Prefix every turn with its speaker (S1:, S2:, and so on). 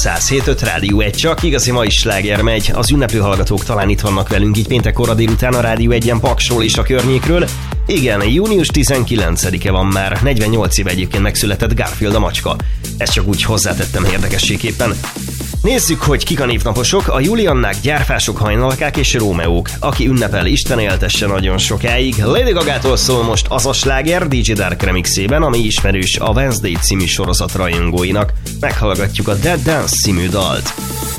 S1: 107.5 Rádió 1, csak igazi mai sláger megy. Az ünneplő hallgatók talán itt vannak velünk így péntek kora délután a Rádió 1-en Paksról és a környékről. Igen, június 19-e van már, 48 éve egyébként megszületett Garfield a macska. Ezt csak úgy hozzátettem érdekességképpen. Nézzük, hogy kik a névnaposok, a Juliannák, Gyárfások, Hajnalkák és Rómeók. Aki ünnepel, Isten éltesse nagyon sokáig. Lady Gagától szól most az a sláger DJ Dark remixében, ami ismerős a Wednesday című sorozat rajongóinak. Meghallgatjuk a Dead Dance című dalt.